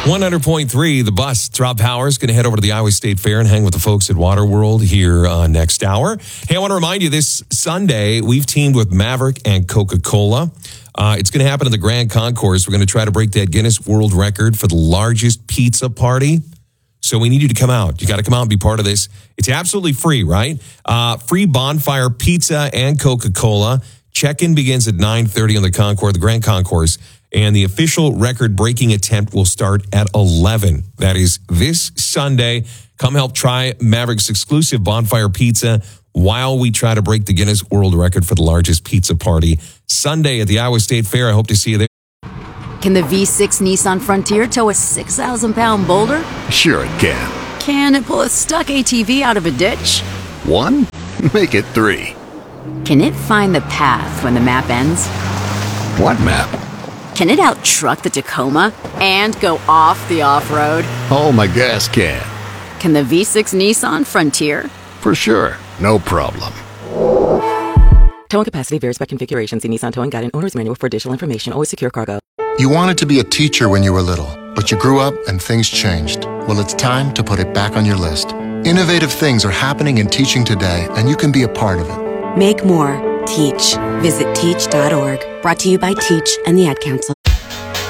100.3, The Bus. It's Rob Powers. Going to head over to the Iowa State Fair and hang with the folks at Waterworld here next hour. Hey, I want to remind you, this Sunday, we've teamed with Maverick and Coca-Cola. It's going to happen in the Grand Concourse. We're going to try to break that Guinness World Record for the largest pizza party. So we need you to come out. You got to come out and be part of this. It's absolutely free, right? Free bonfire pizza and Coca-Cola. Check-in begins at 9:30 on the Concourse, the Grand Concourse. And the official record-breaking attempt will start at 11. That is this Sunday. Come help try Maverick's exclusive bonfire pizza while we try to break the Guinness World Record for the largest pizza party. Sunday at the Iowa State Fair. I hope to see you there. Can the V6 Nissan Frontier tow a 6,000-pound boulder? Sure it can. Can it pull a stuck ATV out of a ditch? 1? Make it 3. Can it find the path when the map ends? What map? Can it out-truck the Tacoma and go off the off-road? Oh, my gas can. Can the V6 Nissan Frontier? For sure. No problem. Towing capacity varies by configuration. See Nissan Towing Guide and Owner's Manual for additional information. Always secure cargo. You wanted to be a teacher when you were little, but you grew up and things changed. Well, it's time to put it back on your list. Innovative things are happening in teaching today, and you can be a part of it. Make more. Teach. Visit teach.org. Brought to you by Teach and the Ad Council.